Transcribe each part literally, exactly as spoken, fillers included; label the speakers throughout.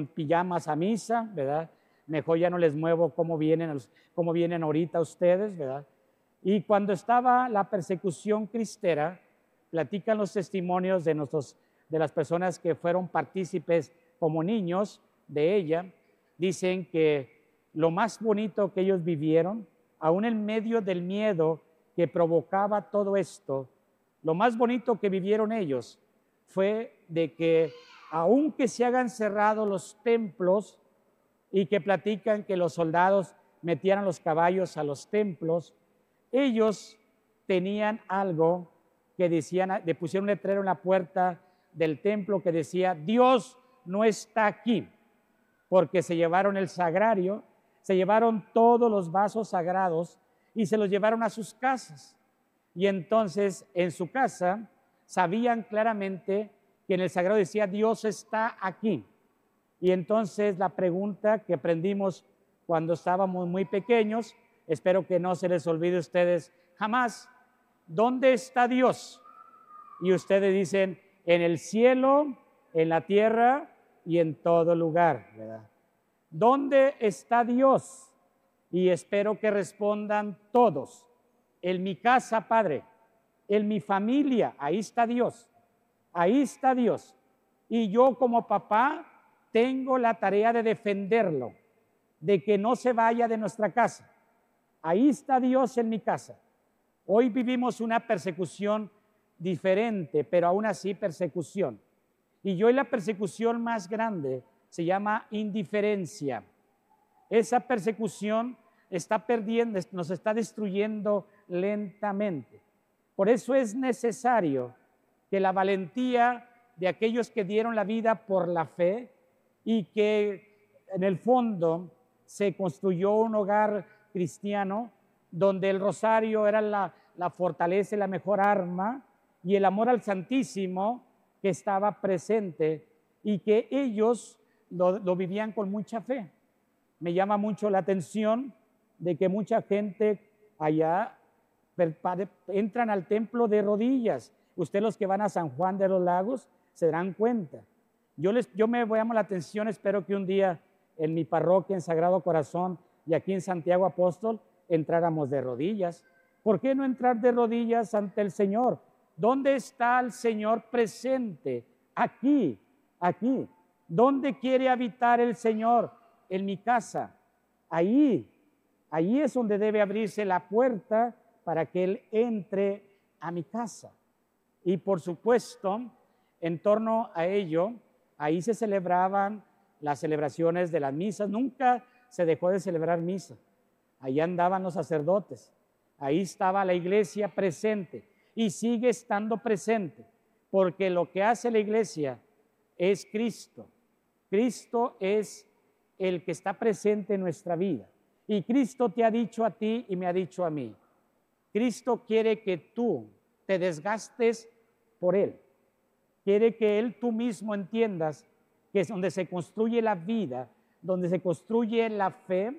Speaker 1: con pijamas a misa, ¿verdad? Mejor ya no les muevo cómo vienen, cómo vienen ahorita ustedes, ¿verdad? Y cuando estaba la persecución cristera, platican los testimonios de, nuestros, de las personas que fueron partícipes como niños de ella, dicen que lo más bonito que ellos vivieron, aún en medio del miedo que provocaba todo esto, lo más bonito que vivieron ellos fue de que aunque se hagan cerrados los templos y que platican que los soldados metieran los caballos a los templos, ellos tenían algo que decían, le pusieron un letrero en la puerta del templo que decía, Dios no está aquí, porque se llevaron el sagrario, se llevaron todos los vasos sagrados y se los llevaron a sus casas. Y entonces en su casa sabían claramente que en el sagrado decía, Dios está aquí. Y entonces la pregunta que aprendimos cuando estábamos muy pequeños, espero que no se les olvide a ustedes jamás, ¿dónde está Dios? Y ustedes dicen, en el cielo, en la tierra y en todo lugar, ¿verdad? ¿Dónde está Dios? Y espero que respondan todos, en mi casa, Padre, en mi familia, ahí está Dios, ahí está Dios. Y yo como papá tengo la tarea de defenderlo, de que no se vaya de nuestra casa. Ahí está Dios en mi casa. Hoy vivimos una persecución diferente, pero aún así persecución. Y hoy la persecución más grande se llama indiferencia. Esa persecución está perdiendo, nos está destruyendo lentamente. Por eso es necesario que la valentía de aquellos que dieron la vida por la fe y que en el fondo se construyó un hogar cristiano donde el rosario era la, la fortaleza y la mejor arma, y el amor al Santísimo que estaba presente y que ellos lo, lo vivían con mucha fe. Me llama mucho la atención de que mucha gente allá entran al templo de rodillas. Ustedes los que van a San Juan de los Lagos se darán cuenta. Yo, les, yo me llamo la atención, espero que un día en mi parroquia, en Sagrado Corazón y aquí en Santiago Apóstol, entráramos de rodillas. ¿Por qué no entrar de rodillas ante el Señor? ¿Dónde está el Señor presente? Aquí, aquí. ¿Dónde quiere habitar el Señor? En mi casa. Ahí, ahí es donde debe abrirse la puerta para que Él entre a mi casa. Y por supuesto, en torno a ello, ahí se celebraban las celebraciones de las misas. Nunca se dejó de celebrar misa. Ahí andaban los sacerdotes. Ahí estaba la iglesia presente y sigue estando presente, porque lo que hace la iglesia es Cristo. Cristo es el que está presente en nuestra vida. Y Cristo te ha dicho a ti y me ha dicho a mí. Cristo quiere que tú te desgastes por Él. Quiere que Él tú mismo entiendas que es donde se construye la vida, donde se construye la fe,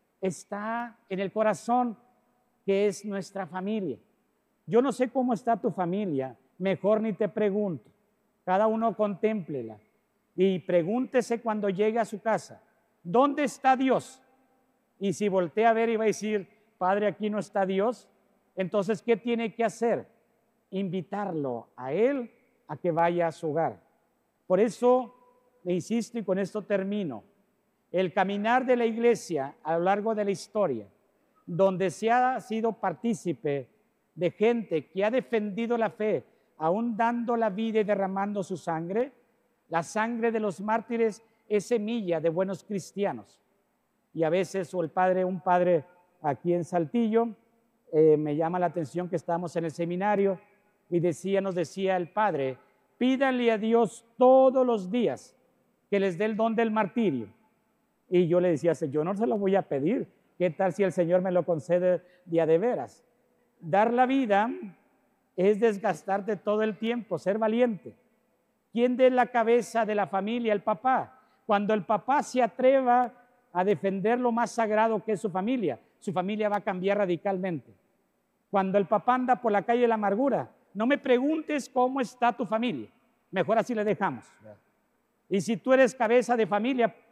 Speaker 1: está en el corazón, que es nuestra familia. Yo no sé cómo está tu familia, mejor ni te pregunto. Cada uno contémplela y pregúntese cuando llegue a su casa, ¿dónde está Dios? Y si voltea a ver y va a decir, Padre, aquí no está Dios, entonces, ¿qué tiene que hacer? Invitarlo a Él a que vaya a su hogar. Por eso le insisto y con esto termino. El caminar de la iglesia a lo largo de la historia, donde se ha sido partícipe de gente que ha defendido la fe, aún dando la vida y derramando su sangre, la sangre de los mártires es semilla de buenos cristianos. Y a veces, o el padre, un padre aquí en Saltillo, eh, me llama la atención que estábamos en el seminario y decía, nos decía el padre, pídanle a Dios todos los días que les dé el don del martirio. Y yo le decía, yo no se lo voy a pedir. ¿Qué tal si el Señor me lo concede día de veras? Dar la vida es desgastarte todo el tiempo, ser valiente. ¿Quién de la cabeza de la familia? El papá. Cuando el papá se atreva a defender lo más sagrado que es su familia, su familia va a cambiar radicalmente. Cuando el papá anda por la calle de la amargura, no me preguntes cómo está tu familia. Mejor así le dejamos. Y si tú eres cabeza de familia,